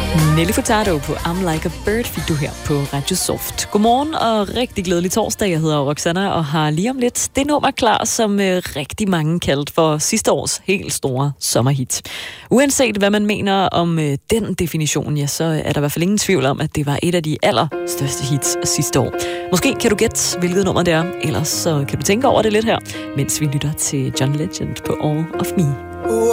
Nelly Furtado på I'm Like a Bird fik du her på Radio Soft. Godmorgen og rigtig glædelig torsdag. Jeg hedder Roxanna og har lige om lidt det nummer klar, som rigtig mange kaldte for sidste års helt store sommerhit. Uanset hvad man mener om den definition, ja, så er der i hvert fald ingen tvivl om, at det var et af de allerstørste hits sidste år. Måske kan du gætte, hvilket nummer det er, ellers så kan du tænke over det lidt her, mens vi lytter til John Legend på All of Me.